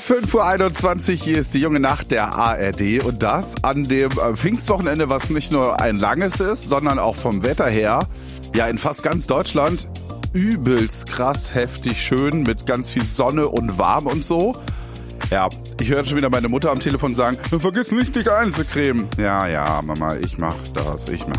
5:21 Uhr, hier ist die junge Nacht der ARD und das an dem Pfingstwochenende, was nicht nur ein langes ist, sondern auch vom Wetter her, ja in fast ganz Deutschland übelst krass, heftig, schön mit ganz viel Sonne und warm und so. Ja, ich hörte schon wieder meine Mutter am Telefon sagen, vergiss nicht, dich einzucremen. Ja, Mama, ich mach das.